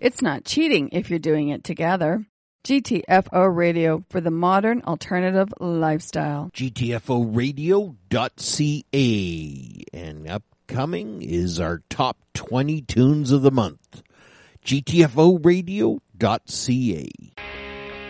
It's not cheating if you're doing it together. GTFO Radio for the modern alternative lifestyle. GTFOradio.ca. And upcoming is our top 20 tunes of the month. GTFOradio.ca.